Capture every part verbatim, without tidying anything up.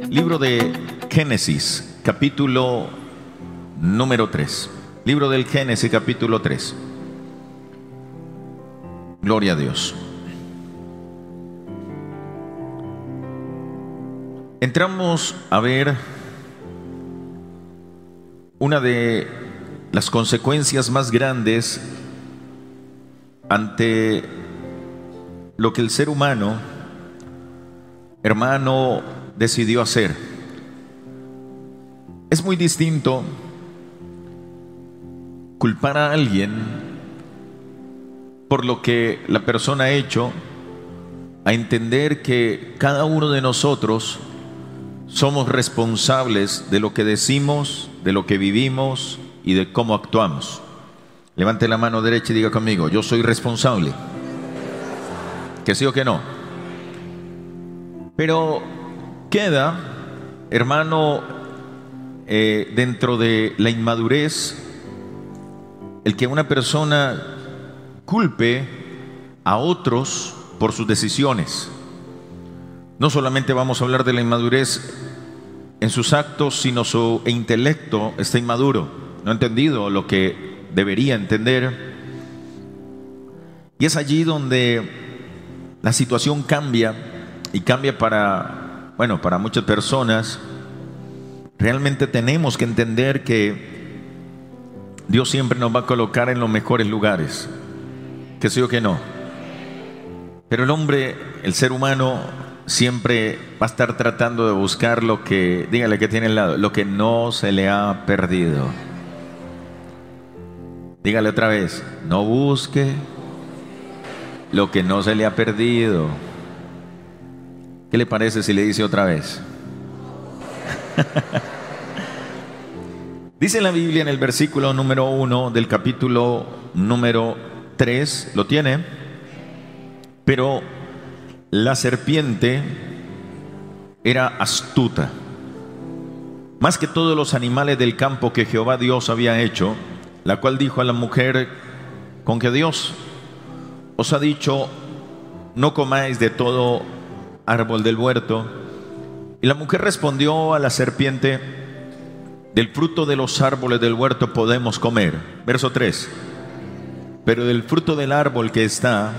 Libro de Génesis, capítulo número tres. Libro del Génesis, capítulo tres. Gloria a Dios. Entramos a ver una de las consecuencias más grandes ante lo que el ser humano, hermano, decidió hacer. Es muy distinto culpar a alguien por lo que la persona ha hecho, a entender que cada uno de nosotros somos responsables de lo que decimos, de lo que vivimos y de cómo actuamos. Levante la mano derecha y diga conmigo: yo soy responsable. ¿Que sí o que no? Pero queda, hermano, eh, dentro de la inmadurez, el que una persona culpe a otros por sus decisiones. No solamente vamos a hablar de la inmadurez en sus actos, sino su intelecto está inmaduro, no ha entendido lo que debería entender. Y es allí donde la situación cambia, y cambia para, bueno, para muchas personas. Realmente tenemos que entender que Dios siempre nos va a colocar en los mejores lugares, que sí o que no. Pero el hombre, el ser humano, siempre va a estar tratando de buscar lo que, dígale que tiene al lado, lo que no se le ha perdido. Dígale otra vez: no busque lo que no se le ha perdido. ¿Qué le parece si le dice otra vez? Dice la Biblia en el versículo número uno del capítulo número tres, ¿lo tiene? Pero la serpiente era astuta, más que todos los animales del campo que Jehová Dios había hecho, la cual dijo a la mujer: con que Dios os ha dicho, no comáis de todo árbol del huerto. Y la mujer respondió a la serpiente: del fruto de los árboles del huerto podemos comer. Verso tres. Pero del fruto del árbol que está,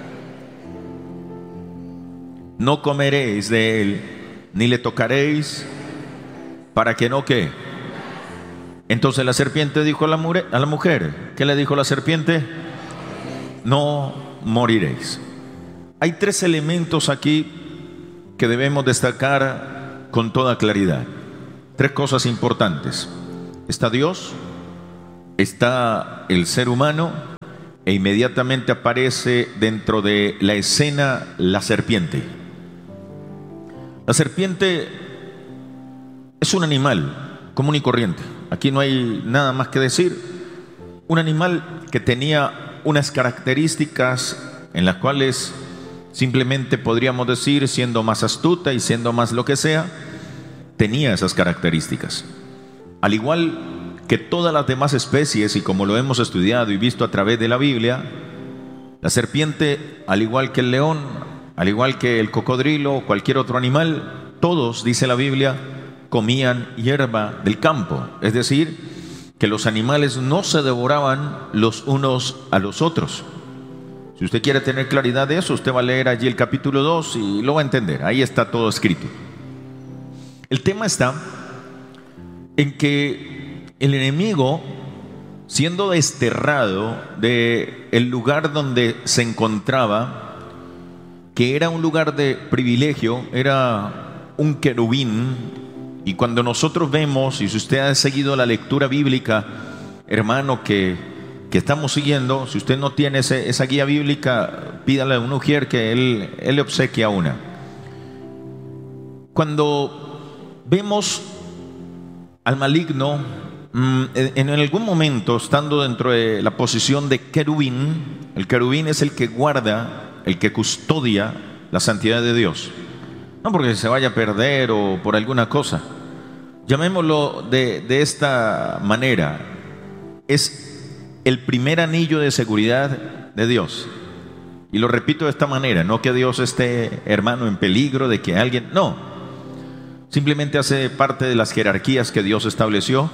no comeréis de él, ni le tocaréis, para que no ¿qué? Entonces la serpiente dijo a la, mujer, a la mujer, ¿qué le dijo la serpiente? No moriréis. Hay tres elementos aquí que debemos destacar con toda claridad. Tres cosas importantes. Está Dios, está el ser humano, e inmediatamente aparece dentro de la escena la serpiente. La serpiente es un animal común y corriente. Aquí no hay nada más que decir. Un animal que tenía unas características en las cuales simplemente podríamos decir, siendo más astuta y siendo más lo que sea, tenía esas características. Al igual que todas las demás especies, y como lo hemos estudiado y visto a través de la Biblia, la serpiente, al igual que el león, al igual que el cocodrilo o cualquier otro animal, todos, dice la Biblia, comían hierba del campo. Es decir, que los animales no se devoraban los unos a los otros. Si usted quiere tener claridad de eso, usted va a leer allí el capítulo dos y lo va a entender. Ahí está todo escrito. El tema está en que el enemigo, siendo desterrado del lugar donde se encontraba, que era un lugar de privilegio, era un querubín. Y cuando nosotros vemos, y si usted ha seguido la lectura bíblica, hermano, que, que estamos siguiendo, si usted no tiene ese, esa guía bíblica, pídale a un ujier que él, él le obsequia una. Cuando vemos al maligno, en algún momento, estando dentro de la posición de querubín, el querubín es el que guarda, el que custodia la santidad de Dios. No porque se vaya a perder o por alguna cosa. Llamémoslo de, de esta manera. Es el primer anillo de seguridad de Dios. Y lo repito de esta manera, no que Dios esté, hermano, en peligro de que alguien... No. simplemente hace parte de las jerarquías que Dios estableció.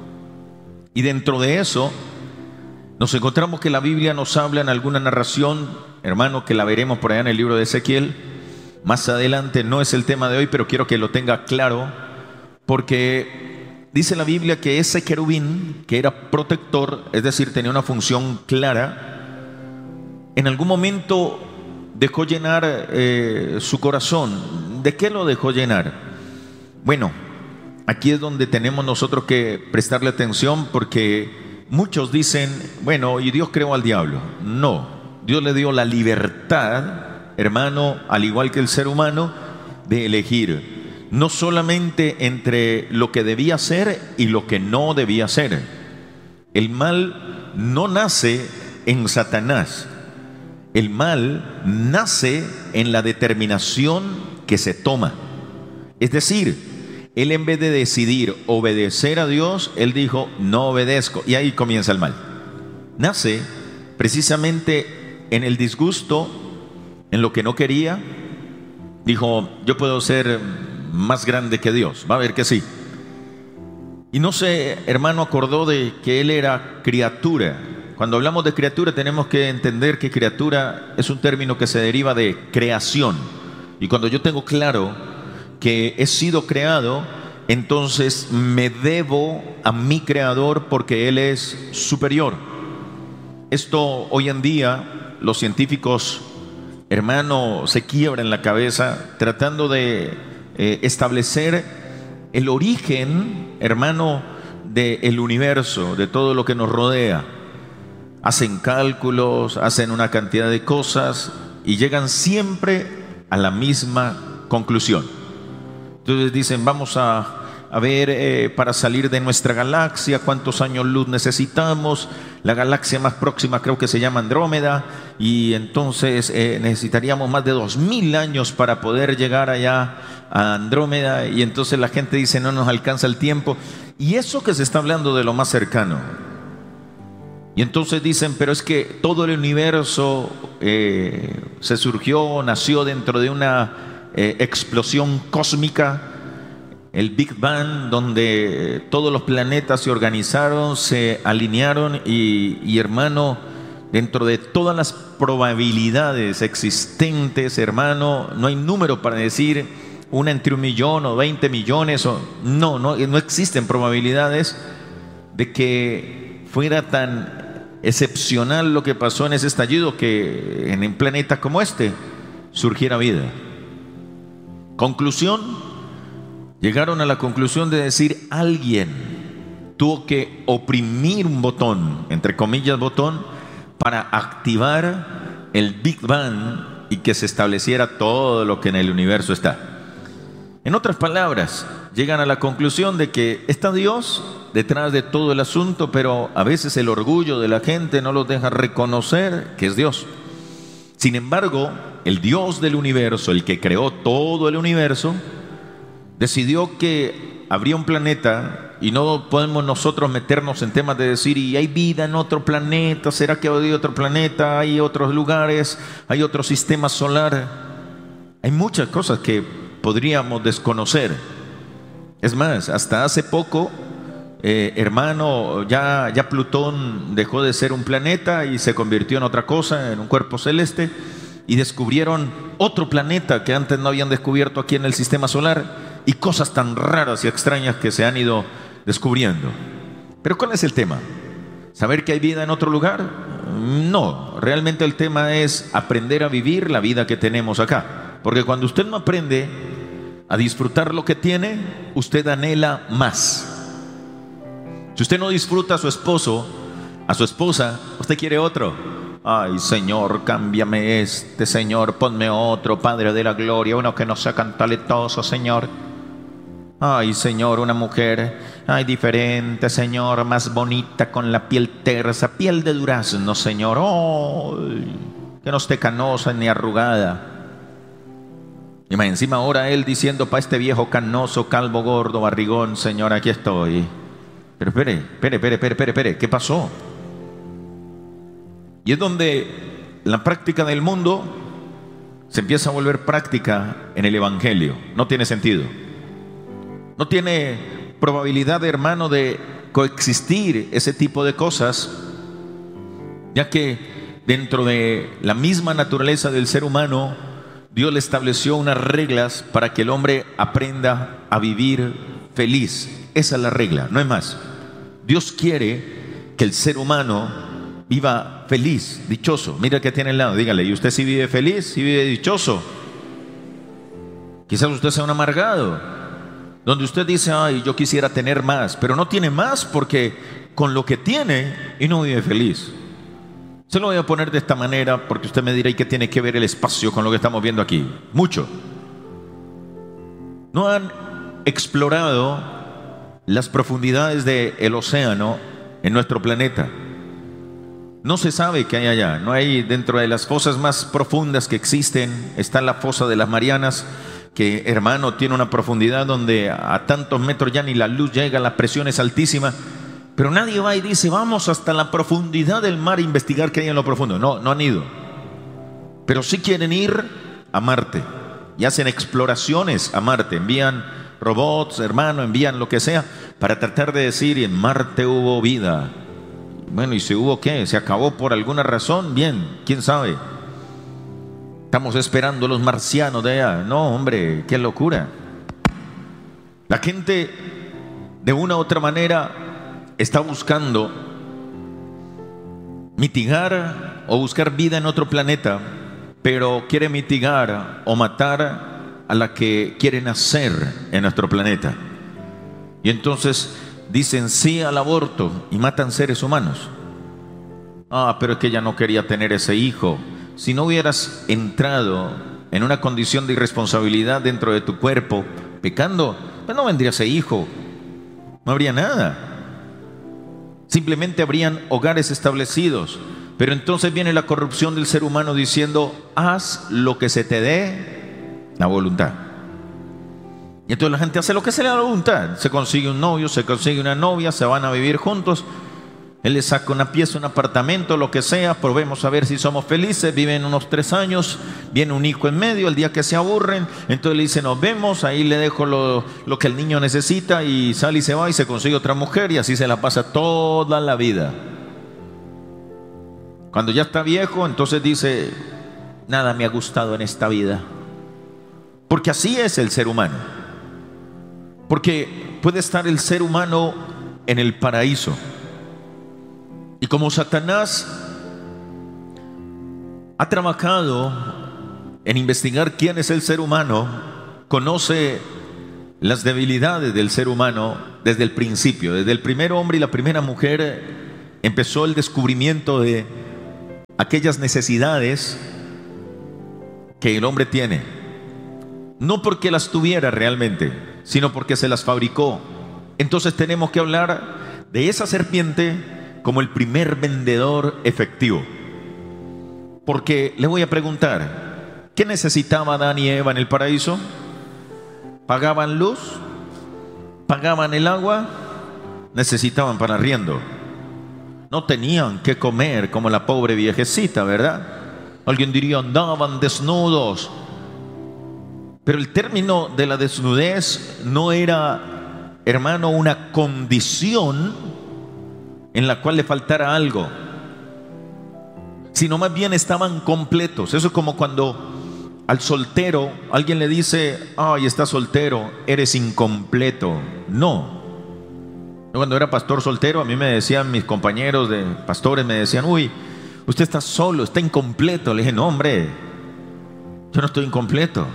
Y dentro de eso nos encontramos que la Biblia nos habla en alguna narración, hermano, que la veremos por allá en el libro de Ezequiel más adelante. No es el tema de hoy, pero quiero que lo tenga claro, porque dice la Biblia que ese querubín, que era protector, es decir, tenía una función clara, en algún momento dejó llenar eh, su corazón. ¿De qué lo dejó llenar? Bueno, aquí es donde tenemos nosotros que prestarle atención, porque muchos dicen, bueno, y Dios creó al diablo. No, Dios le dio la libertad, hermano, al igual que el ser humano, de elegir, no solamente entre lo que debía ser y lo que no debía ser. El mal no nace en Satanás. El mal nace en la determinación que se toma. Es decir, él, en vez de decidir obedecer a Dios, él dijo, no obedezco. Y ahí comienza el mal. Nace precisamente en el disgusto, en lo que no quería. Dijo, yo puedo ser más grande que Dios. Va a ver que sí. Y no se, hermano, acordó de que él era criatura. Cuando hablamos de criatura tenemos que entender que criatura es un término que se deriva de creación. Y cuando yo tengo claro que he sido creado, entonces me debo a mi creador porque Él es superior. Esto hoy en día los científicos, hermano, se quiebran la cabeza tratando de eh, establecer el origen, hermano, del universo, de todo lo que nos rodea. Hacen cálculos, hacen una cantidad de cosas y llegan siempre a la misma conclusión. Entonces dicen, vamos a, a ver eh, para salir de nuestra galaxia cuántos años luz necesitamos. La galaxia más próxima creo que se llama Andrómeda, y entonces eh, necesitaríamos más de dos mil años para poder llegar allá a Andrómeda. Y entonces la gente dice, no nos alcanza el tiempo. Y eso que se está hablando de lo más cercano. Y entonces dicen, pero es que todo el universo eh, se surgió, nació dentro de una Eh, explosión cósmica, el Big Bang, donde todos los planetas se organizaron, se alinearon y, y hermano, dentro de todas las probabilidades existentes, hermano, no hay número para decir una entre un millón o veinte millones, o, no, no, no existen probabilidades de que fuera tan excepcional lo que pasó en ese estallido, que en un planeta como este surgiera vida. Conclusión, llegaron a la conclusión de decir, alguien tuvo que oprimir un botón, entre comillas botón, para activar el Big Bang y que se estableciera todo lo que en el universo está. En otras palabras, llegan a la conclusión de que está Dios detrás de todo el asunto, pero a veces el orgullo de la gente no los deja reconocer que es Dios. Sin embargo, el Dios del universo, el que creó todo el universo, decidió que habría un planeta, y no podemos nosotros meternos en temas de decir, y hay vida en otro planeta, ¿será que hay otro planeta? ¿Hay otros lugares? ¿Hay otro sistema solar? Hay muchas cosas que podríamos desconocer. Es más, hasta hace poco, eh, hermano, ya, ya Plutón dejó de ser un planeta y se convirtió en otra cosa, en un cuerpo celeste, y descubrieron otro planeta que antes no habían descubierto aquí en el sistema solar, y cosas tan raras y extrañas que se han ido descubriendo. Pero ¿cuál es el tema? ¿Saber que hay vida en otro lugar? No, realmente el tema es aprender a vivir la vida que tenemos acá. Porque cuando usted no aprende a disfrutar lo que tiene, usted anhela más. Si usted no disfruta a su esposo, a su esposa, usted quiere otro. Ay, Señor, cámbiame este, Señor, ponme otro, Padre de la gloria, uno que no sea tan talentoso, Señor. Ay, Señor, una mujer, ay, diferente, Señor, más bonita, con la piel tersa, piel de durazno, Señor. Ay, que no esté canosa ni arrugada. Y más encima ahora él diciendo, para este viejo canoso, calvo, gordo, barrigón, Señor, aquí estoy. Pero espere, espere, espere, espere, espere, espere, ¿qué pasó? Y es donde la práctica del mundo se empieza a volver práctica en el Evangelio. No tiene sentido. No tiene probabilidad, hermano, de coexistir ese tipo de cosas, ya que dentro de la misma naturaleza del ser humano, Dios le estableció unas reglas para que el hombre aprenda a vivir feliz. Esa es la regla, no es más. Dios quiere que el ser humano viva feliz, dichoso. Mira que tiene al lado, dígale, ¿y usted sí vive feliz? ¿Sí vive dichoso? Quizás usted sea un amargado, donde usted dice, ay, yo quisiera tener más, pero no tiene más porque con lo que tiene y no vive feliz. Se lo voy a poner de esta manera porque usted me dirá, ¿y qué tiene que ver el espacio con lo que estamos viendo aquí? Mucho. No han explorado las profundidades del océano en nuestro planeta. No se sabe qué hay allá. No hay, dentro de las fosas más profundas que existen, está la fosa de las Marianas, que, hermano, tiene una profundidad donde a tantos metros ya ni la luz llega, la presión es altísima. Pero nadie va y dice, vamos hasta la profundidad del mar a investigar qué hay en lo profundo. No, no han ido. Pero sí quieren ir a Marte y hacen exploraciones a Marte. Envían robots, hermano, envían lo que sea para tratar de decir, y en Marte hubo vida. Bueno, ¿y si hubo qué? ¿Se acabó por alguna razón? Bien, quién sabe. Estamos esperando los marcianos de allá. No, hombre, qué locura. La gente, de una u otra manera, está buscando mitigar o buscar vida en otro planeta, pero quiere mitigar o matar a la que quiere nacer en nuestro planeta. Y entonces dicen sí al aborto y matan seres humanos. Ah, pero es que ella no quería tener ese hijo. Si no hubieras entrado en una condición de irresponsabilidad dentro de tu cuerpo, pecando, pues no vendría ese hijo. No habría nada. Simplemente habrían hogares establecidos. Pero entonces viene la corrupción del ser humano diciendo, haz lo que se te dé la voluntad. Y entonces la gente hace lo que se le da la voluntad. Se consigue un novio, se consigue una novia, se van a vivir juntos. Él le saca una pieza, un apartamento, lo que sea, probemos a ver si somos felices. Viven unos tres años, viene un hijo en medio, el día que se aburren, entonces le dice nos vemos, ahí le dejo lo, lo que el niño necesita, y sale y se va y se consigue otra mujer, y así se la pasa toda la vida. Cuando ya está viejo, entonces dice, nada me ha gustado en esta vida. Porque así es el ser humano. Porque puede estar el ser humano en el paraíso, y como Satanás ha trabajado en investigar quién es el ser humano, conoce las debilidades del ser humano desde el principio. Desde el primer hombre y la primera mujer empezó el descubrimiento de aquellas necesidades que el hombre tiene. No porque las tuviera realmente, sino porque se las fabricó. Entonces tenemos que hablar de esa serpiente como el primer vendedor efectivo. Porque le voy a preguntar, ¿qué necesitaba Adán y Eva en el paraíso? ¿Pagaban luz? ¿Pagaban el agua? Necesitaban para arriendo. No tenían que comer como la pobre viejecita, ¿verdad? Alguien diría, andaban desnudos. Pero el término de la desnudez no era, hermano, una condición en la cual le faltara algo, sino más bien estaban completos. Eso es como cuando al soltero alguien le dice, ay, estás soltero, eres incompleto. No. Cuando era pastor soltero, a mí me decían mis compañeros de pastores, me decían, uy, usted está solo, está incompleto. Le dije, no, hombre, yo no estoy incompleto.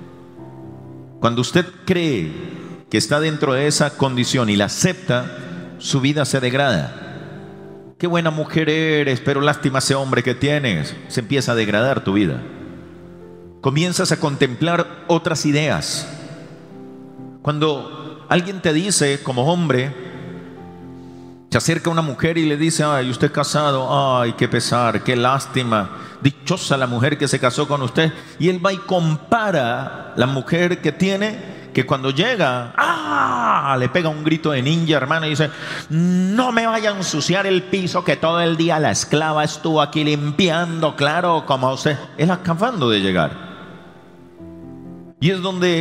Cuando usted cree que está dentro de esa condición y la acepta, su vida se degrada. Qué buena mujer eres, pero lástima ese hombre que tienes. Se empieza a degradar tu vida. Comienzas a contemplar otras ideas. Cuando alguien te dice, como hombre, se acerca una mujer y le dice, ay, usted casado, ay, qué pesar, qué lástima, dichosa la mujer que se casó con usted. Y él va y compara la mujer que tiene, que cuando llega, ¡ah!, le pega un grito de ninja, hermano, y dice, no me vaya a ensuciar el piso, que todo el día la esclava estuvo aquí limpiando, claro, como usted. Él acabando de llegar. Y es donde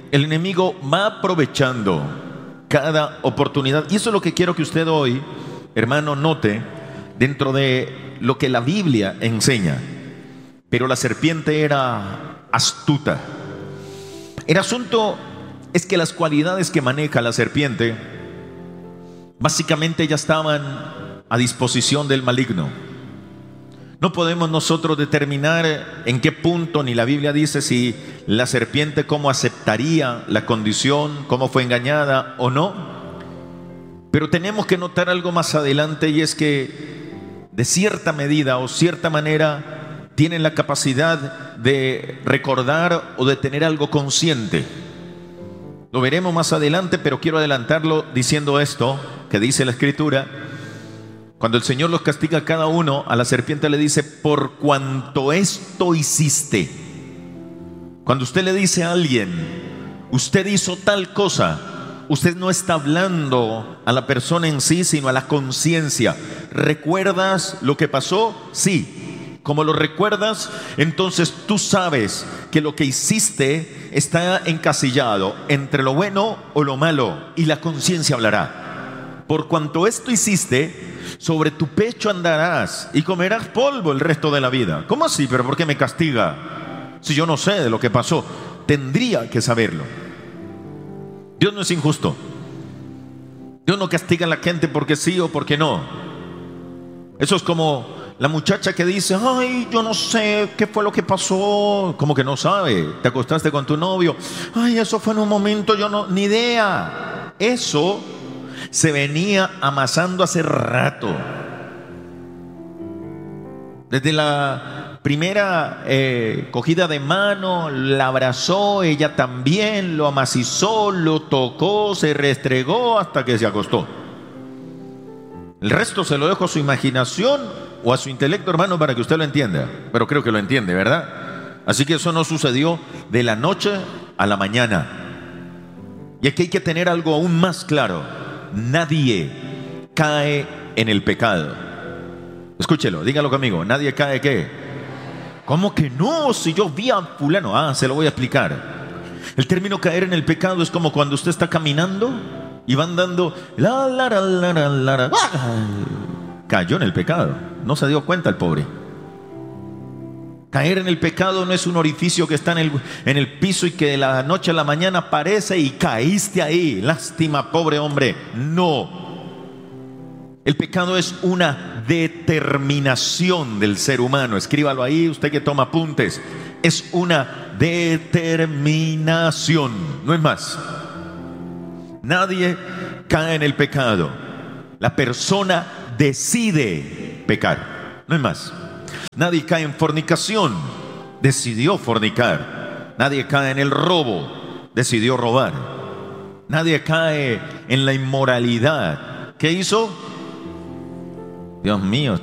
El enemigo va aprovechando cada oportunidad. Y eso es lo que quiero que usted hoy, hermano, note dentro de lo que la Biblia enseña. Pero la serpiente era astuta. El asunto es que las cualidades que maneja la serpiente básicamente ya estaban a disposición del maligno. No podemos nosotros determinar en qué punto, ni la Biblia dice si la serpiente cómo aceptaría la condición, cómo fue engañada o no. Pero tenemos que notar algo más adelante, y es que de cierta medida o cierta manera tienen la capacidad de recordar o de tener algo consciente. Lo veremos más adelante, pero quiero adelantarlo diciendo esto que dice la Escritura. Cuando el Señor los castiga a cada uno, a la serpiente le dice: por cuanto esto hiciste. Cuando usted le dice a alguien: usted hizo tal cosa, usted no está hablando a la persona en sí, sino a la conciencia. ¿Recuerdas lo que pasó? Sí. Como lo recuerdas, entonces tú sabes que lo que hiciste está encasillado entre lo bueno o lo malo, y la conciencia hablará. Por cuanto esto hiciste, sobre tu pecho andarás y comerás polvo el resto de la vida. ¿Cómo así? ¿Pero por qué me castiga? Si yo no sé de lo que pasó. Tendría que saberlo. Dios no es injusto. Dios no castiga a la gente porque sí o porque no. Eso es como la muchacha que dice: ay, yo no sé qué fue lo que pasó. ¿Cómo que no sabe? Te acostaste con tu novio. Ay, eso fue en un momento, yo no, ni idea. Eso se venía amasando hace rato. Desde la primera eh, cogida de mano, la abrazó, ella también lo amacizó, lo tocó, se restregó hasta que se acostó. El resto se lo dejo a su imaginación o a su intelecto, hermano, para que usted lo entienda. Pero creo que lo entiende, ¿verdad? Así que eso no sucedió de la noche a la mañana. Y aquí hay que tener algo aún más claro: nadie cae en el pecado. Escúchelo, dígalo conmigo. ¿Nadie cae qué? ¿Cómo que no? Si yo vi a fulano. Ah, se lo voy a explicar. El término caer en el pecado es como cuando usted está caminando y va andando, la, la, la, la, la, la, la. Cayó en el pecado. No se dio cuenta el pobre. Caer en el pecado no es un orificio que está en el, en el piso y que de la noche a la mañana aparece y caíste ahí. Lástima, pobre hombre. No. El pecado es una determinación del ser humano. Escríbalo ahí, usted que toma apuntes. Es una determinación. No es más. Nadie cae en el pecado. La persona decide pecar. No es más. Nadie cae en fornicación, decidió fornicar. Nadie cae en el robo, decidió robar. Nadie cae en la inmoralidad. ¿Qué hizo? Dios mío,